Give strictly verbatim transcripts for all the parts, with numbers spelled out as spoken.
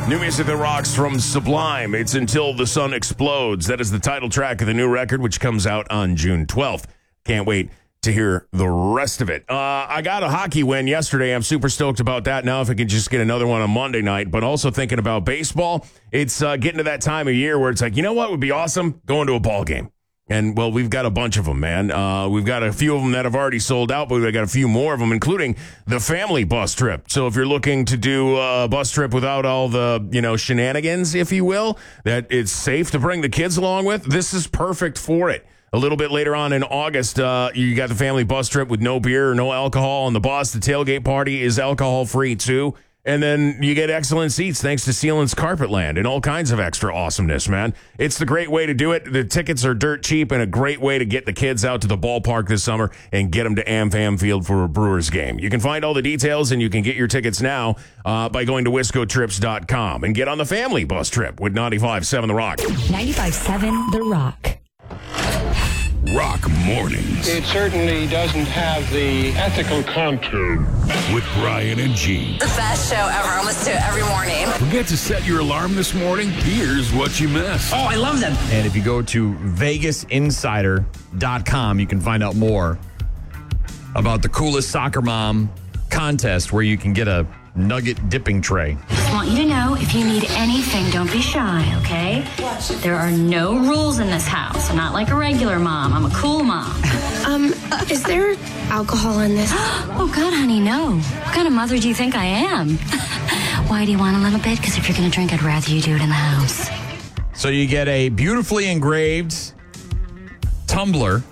New music that rocks from Sublime. It's Until the Sun Explodes. That is the title track of the new record, which comes out on June twelfth. Can't wait to hear the rest of it. Uh, I got a hockey win yesterday. I'm super stoked about that. Now if I can just get another one on Monday night, but also thinking about baseball. It's uh, getting to that time of year where it's like, you know what would be awesome? Going to a ball game. And, well, we've got a bunch of them, man. Uh, we've got a few of them that have already sold out, but we've got a few more of them, including the family bus trip. So if you're looking to do a bus trip without all the, you know, shenanigans, if you will, that it's safe to bring the kids along with, this is perfect for it. A little bit later on in August, uh, you got the family bus trip with no beer or no alcohol on the bus. The tailgate party is alcohol-free, too. And then you get excellent seats thanks to Sealand's Carpetland and all kinds of extra awesomeness, man. It's the great way to do it. The tickets are dirt cheap and a great way to get the kids out to the ballpark this summer and get them to AmFam Field for a Brewers game. You can find all the details and you can get your tickets now uh, by going to wisco trips dot com and get on the family bus trip with ninety-five point seven The Rock. ninety-five point seven The Rock. Rock Mornings. It certainly doesn't have the ethical contour. With Brian and Gene. The best show ever. I listen to it every morning. Forget to set your alarm this morning? Here's what you missed. Oh, I love them. And if you go to vegas insider dot com, you can find out more about the coolest soccer mom contest where you can get a nugget dipping tray. I want you to know, if you need anything, don't be shy, okay? There are no rules in this house. I'm not like a regular mom. I'm a cool mom. Um, is there alcohol in this? Oh, God, honey, no. What kind of mother do you think I am? Why do you want a little bit? Because if you're going to drink, I'd rather you do it in the house. So you get a beautifully engraved tumbler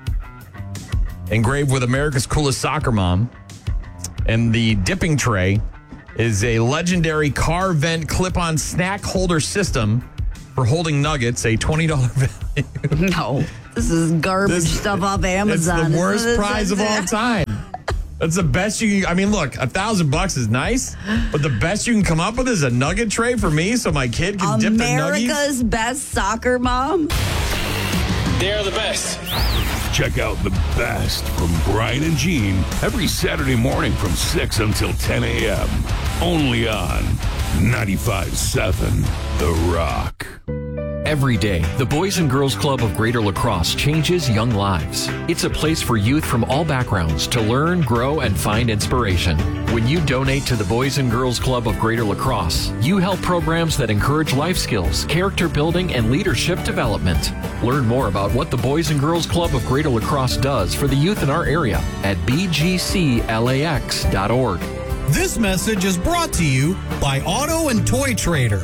engraved with America's coolest soccer mom. And the dipping tray is a legendary car vent clip-on snack holder system for holding nuggets, a twenty dollars value. No, this is garbage This- stuff off Amazon. It's the worst This is- prize of all time. That's the best you can. I mean, look, a thousand bucks is nice, but the best you can come up with is a nugget tray for me so my kid can dip their nuggies. America's best soccer mom. They're the best. Check out the best from Brian and Gene every Saturday morning from six until ten a.m. Only on ninety-five point seven The Rock. Every day, the Boys and Girls Club of Greater La Crosse changes young lives. It's a place for youth from all backgrounds to learn, grow, and find inspiration. When you donate to the Boys and Girls Club of Greater La Crosse, you help programs that encourage life skills, character building, and leadership development. Learn more about what the Boys and Girls Club of Greater La Crosse does for the youth in our area at b g c lax dot org. This message is brought to you by Auto and Toy Trader.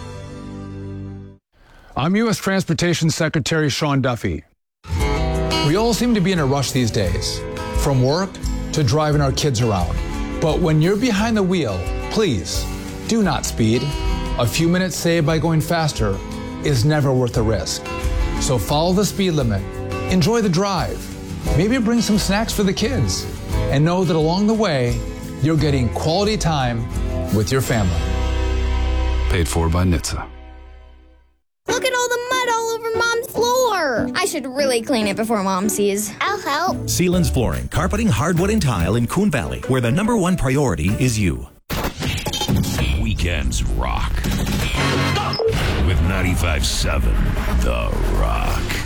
I'm U S Transportation Secretary Sean Duffy. We all seem to be in a rush these days, from work to driving our kids around. But when you're behind the wheel, please do not speed. A few minutes saved by going faster is never worth the risk. So follow the speed limit, enjoy the drive, maybe bring some snacks for the kids, and know that along the way, you're getting quality time with your family. Paid for by N H T S A. Look at all the mud all over Mom's floor. I should really clean it before Mom sees. I'll help. Sealand's Flooring, carpeting, hardwood, and tile in Coon Valley, where the number one priority is you. Weekends rock. With ninety-five point seven The Rock.